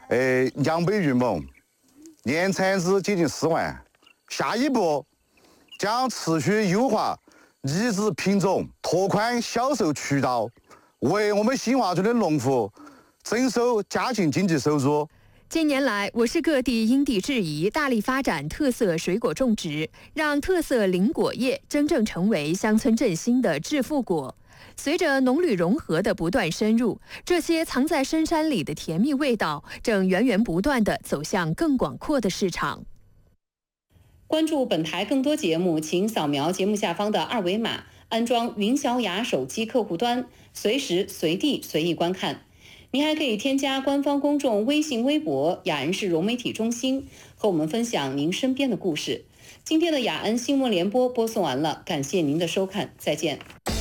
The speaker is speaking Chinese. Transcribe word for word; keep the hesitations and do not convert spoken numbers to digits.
呃，杨北玉盟，年产值接近四万。下一步将持续优化移植品种，拓宽销售渠道，为我们新华村的农户增收家庭经济收入。 近年来，我市各地因地制宜，大力发展特色水果种植，让特色林果业真正成为乡村振兴的致富果。随着农旅融合的不断深入，这些藏在深山里的甜蜜味道，正源源不断地走向更广阔的市场。 关注本台更多节目，请扫描节目下方的二维码，安装云小雅手机客户端，随时随地随意观看。您还可以添加官方公众微信、微博“雅恩市融媒体中心”，和我们分享您身边的故事。今天的雅恩新闻联播播送完了，感谢您的收看，再见。